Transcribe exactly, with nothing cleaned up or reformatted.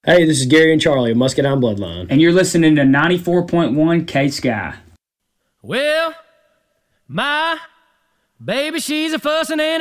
Hey, this is Gary and Charlie of Muscadine Bloodline. And you're listening to ninety-four point one K-Sky. Well, my baby, she's a fussing and